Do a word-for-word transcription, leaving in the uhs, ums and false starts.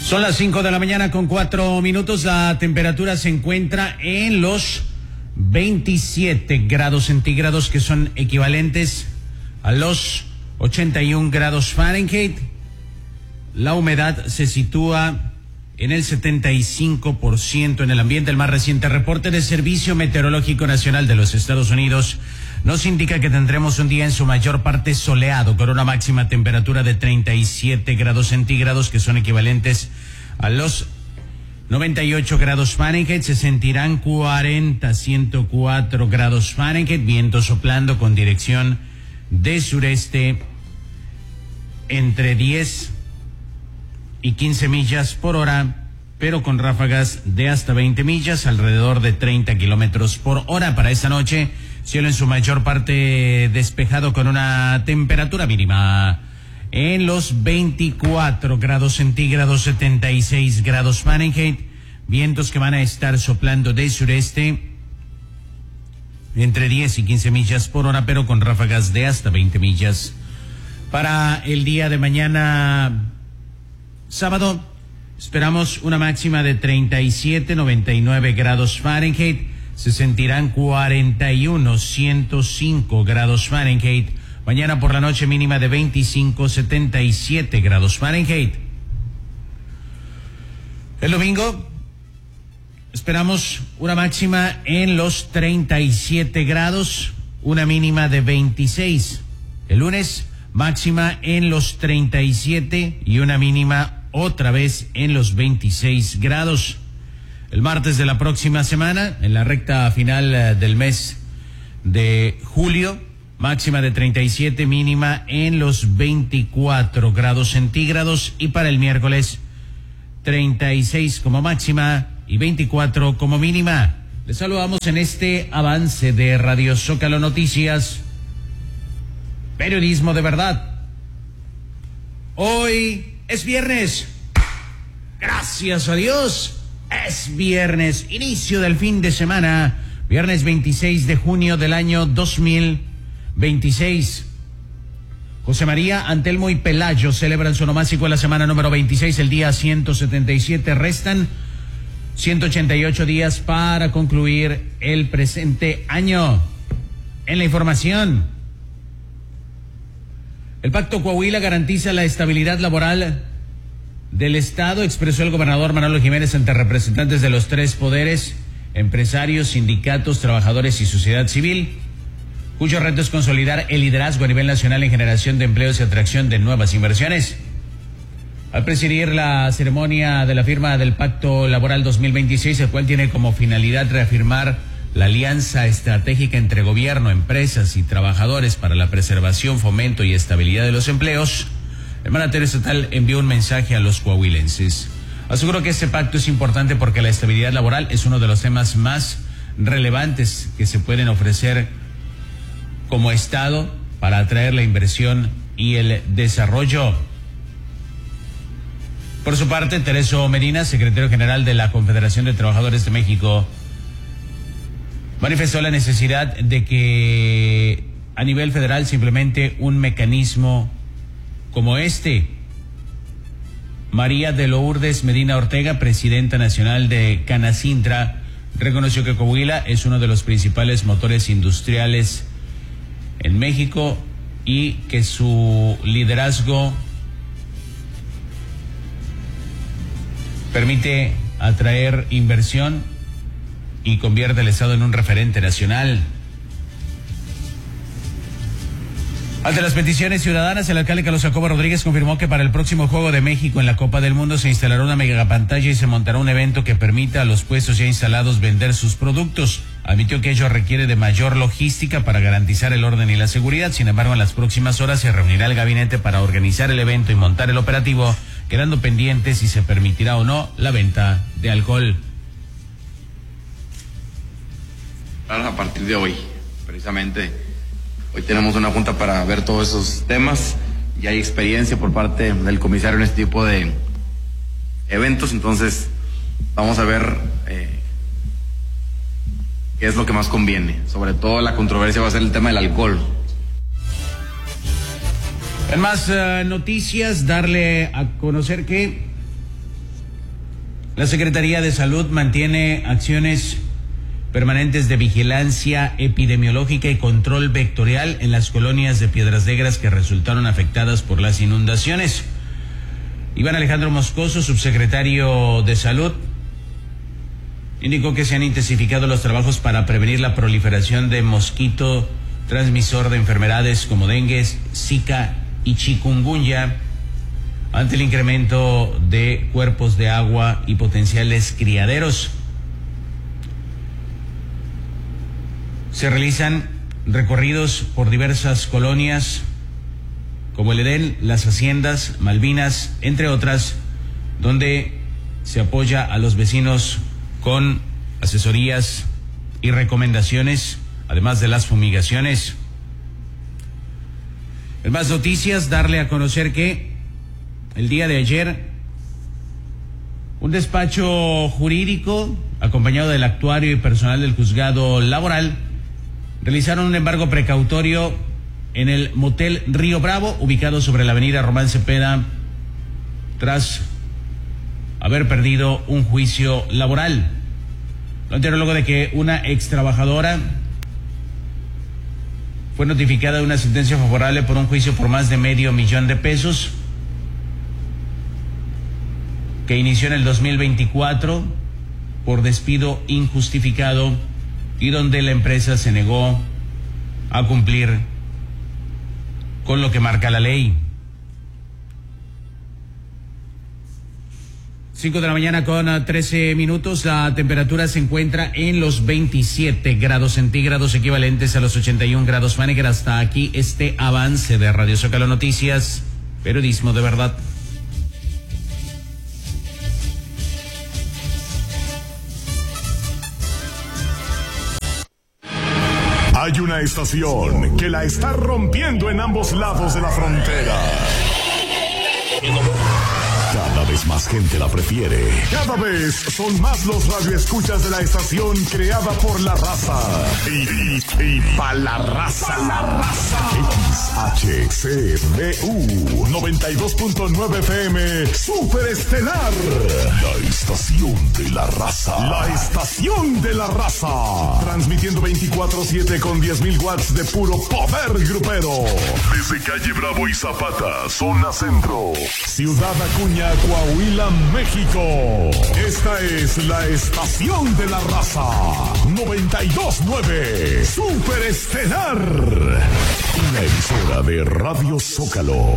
Son las cinco de la mañana con cuatro minutos. La temperatura se encuentra en los veintisiete grados centígrados, que son equivalentes a los ochenta y un grados Fahrenheit. La humedad se sitúa en el setenta y cinco por ciento en el ambiente. El más reciente reporte del Servicio Meteorológico Nacional de los Estados Unidos nos indica que tendremos un día en su mayor parte soleado, con una máxima temperatura de treinta y siete grados centígrados, que son equivalentes a los noventa y ocho grados Fahrenheit. Se sentirán cuarenta, ciento cuatro grados Fahrenheit, viento soplando con dirección de sureste entre diez y quince millas por hora, pero con ráfagas de hasta veinte millas, alrededor de treinta kilómetros por hora. Para esta noche, cielo en su mayor parte despejado, con una temperatura mínima en los veinticuatro grados centígrados, setenta y seis grados Fahrenheit, vientos que van a estar soplando de sureste entre diez y quince millas por hora, pero con ráfagas de hasta veinte millas. Para el día de mañana, sábado, esperamos una máxima de treinta y siete, noventa y nueve grados Fahrenheit. Se sentirán cuarenta y uno, ciento cinco grados Fahrenheit. Mañana por la noche, mínima de veinticinco, setenta y siete grados Fahrenheit. El domingo esperamos una máxima en los treinta y siete grados, una mínima de veintiséis. El lunes, máxima en los treinta y siete y una mínima otra vez en los veintiséis grados. El martes de la próxima semana, en la recta final del mes de julio, máxima de treinta y siete, mínima en los veinticuatro grados centígrados. Y para el miércoles, treinta y seis como máxima y veinticuatro como mínima. Les saludamos en este avance de Radio Zócalo Noticias, periodismo de verdad. Hoy es viernes. Gracias a Dios, es viernes, inicio del fin de semana, viernes veintiséis de junio del año dos mil veintiséis. José María, Antelmo y Pelayo celebran su onomástico en la semana número veintiséis, el día ciento setenta y siete. Restan ciento ochenta y ocho días para concluir el presente año. En la información, el Pacto Coahuila garantiza la estabilidad laboral del Estado, expresó el gobernador Manolo Jiménez ante representantes de los tres poderes, empresarios, sindicatos, trabajadores y sociedad civil, cuyo reto es consolidar el liderazgo a nivel nacional en generación de empleos y atracción de nuevas inversiones. Al presidir la ceremonia de la firma del Pacto Laboral dos mil veintiséis, el cual tiene como finalidad reafirmar la alianza estratégica entre gobierno, empresas y trabajadores para la preservación, fomento y estabilidad de los empleos, el mandatario estatal envió un mensaje a los coahuilenses. Aseguró que este pacto es importante porque la estabilidad laboral es uno de los temas más relevantes que se pueden ofrecer como Estado para atraer la inversión y el desarrollo. Por su parte, Tereso Medina, secretario general de la Confederación de Trabajadores de México, manifestó la necesidad de que a nivel federal se implemente un mecanismo como este. María de Lourdes Medina Ortega, presidenta nacional de Canacintra, reconoció que Coahuila es uno de los principales motores industriales en México y que su liderazgo permite atraer inversión y convierte al Estado en un referente nacional. Ante las peticiones ciudadanas, el alcalde Carlos Jacobo Rodríguez confirmó que para el próximo Juego de México en la Copa del Mundo se instalará una megapantalla y se montará un evento que permita a los puestos ya instalados vender sus productos. Admitió que ello requiere de mayor logística para garantizar el orden y la seguridad. Sin embargo, en las próximas horas se reunirá el gabinete para organizar el evento y montar el operativo, quedando pendientes si se permitirá o no la venta de alcohol. A partir de hoy, precisamente, hoy tenemos una junta para ver todos esos temas y hay experiencia por parte del comisario en este tipo de eventos, entonces vamos a ver eh, qué es lo que más conviene. Sobre todo la controversia va a ser el tema del alcohol. En más uh, noticias, darle a conocer que La Secretaría de Salud mantiene acciones permanentes de vigilancia epidemiológica y control vectorial en las colonias de Piedras Negras que resultaron afectadas por las inundaciones. Iván Alejandro Moscoso, subsecretario de Salud, indicó que se han intensificado los trabajos para prevenir la proliferación de mosquito transmisor de enfermedades como dengue, zika y chikungunya, ante el incremento de cuerpos de agua y potenciales criaderos. Se realizan recorridos por diversas colonias como el Edén, las Haciendas, Malvinas, entre otras, donde se apoya a los vecinos con asesorías y recomendaciones, además de las fumigaciones. En más noticias, darle a conocer que el día de ayer un despacho jurídico, acompañado del actuario y personal del juzgado laboral, realizaron un embargo precautorio en el motel Río Bravo, ubicado sobre la avenida Román Cepeda, tras haber perdido un juicio laboral. Lo anterior luego de que una ex trabajadora fue notificada de una sentencia favorable por un juicio por más de medio millón de pesos que inició en el dos mil veinticuatro por despido injustificado y donde la empresa se negó a cumplir con lo que marca la ley. Cinco de la mañana con trece minutos, la temperatura se encuentra en los veintisiete grados centígrados, equivalentes a los ochenta y un grados Fahrenheit. Hasta aquí este avance de Radio Zócalo Noticias, periodismo de verdad. Hay una estación que la está rompiendo en ambos lados de la frontera. Cada vez más gente la prefiere. Cada vez son más los radioescuchas de la estación creada por la raza. Y, y, y pa' la raza. Pa la raza. X H C B U noventa y dos punto nueve F M Super Estelar. La estación de la raza. La estación de la raza. Transmitiendo veinticuatro siete con diez mil watts de puro poder grupero. Desde calle Bravo y Zapata, zona centro. Ciudad Acuña, Coahuila, México. Esta es la estación de la raza. noventa y dos punto nueve Super Estelar. Una emisora de Radio Zócalo.